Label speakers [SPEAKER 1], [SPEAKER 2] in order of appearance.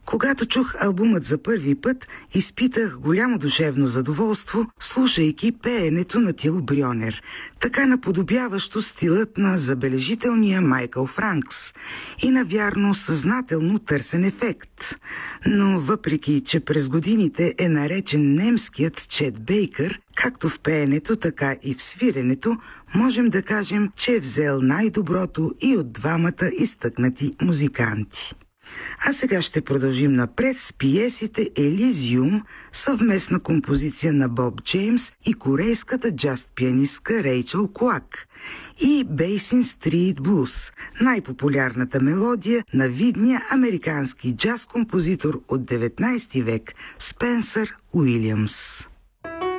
[SPEAKER 1] Когато чух албумът за първи път, изпитах голямо душевно задоволство, слушайки пеенето на Тил Брьонер, така наподобяващо стилът на забележителния Майкъл Франкс и навярно съзнателно търсен ефект. Но въпреки, че през годините е наречен немският Чет Бейкър, както в пеенето, така и в свиренето, можем да кажем, че е взел най-доброто и от двамата изтъкнати музиканти. А сега ще продължим напред с пиесите Елизиум, съвместна композиция на Боб Джеймс и корейската джаз-пианистка Рейчел Клак, и Бейсин Стрит Блуз, най-популярната мелодия на видния американски джаз-композитор от 19 век Спенсър Уилямс.